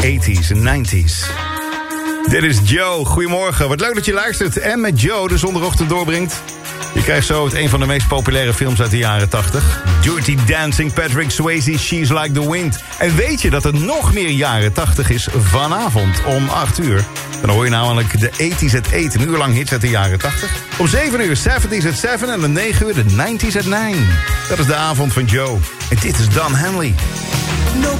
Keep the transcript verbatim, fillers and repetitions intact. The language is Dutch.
eighties en nineties. Dit is Joe. Goedemorgen. Wat leuk dat je luistert en met Joe de zondagochtend doorbrengt. Je krijgt zo het een van de meest populaire films uit de jaren tachtig. Dirty Dancing, Patrick Swayze, She's Like the Wind. En weet je dat er nog meer jaren tachtig is vanavond om acht uur? Dan hoor je namelijk de eighties at eight, een uur lang hits uit de jaren tachtig. Om zeven uur seventies at seven en om negen uur de nineties at nine. Dat is de avond van Joe. En dit is Don Henley.